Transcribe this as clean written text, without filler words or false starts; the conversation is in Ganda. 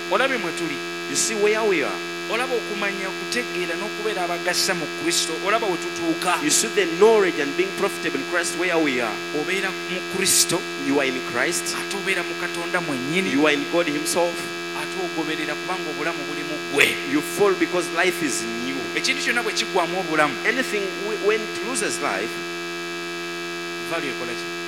olabe mwe tuli. You see where we are. Olaba okumanya okutegeera n'okubeera abagasa mu Kristo. Olaba we tutuuka. You see the knowledge and being profitable in Christ where we are. Obeera mu Kristo. You are in Christ. Ate obeera mu Katonda mwennyini. You are in God himself. Ate ogoberera kubanga obulamu buli mu ggwe. You fall because life is new. Ekintu kyonna bwe kiggwamu obulamu. Anything when it loses life, value ekola ki?